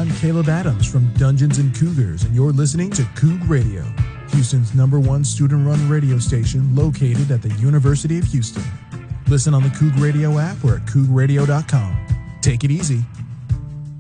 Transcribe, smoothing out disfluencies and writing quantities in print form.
I'm Caleb Adams from Dungeons and Cougars, and you're listening to Coug Radio, Houston's #1 student-run radio station located at the University of Houston. Listen on the Coug Radio app or at cougradio.com. Take it easy.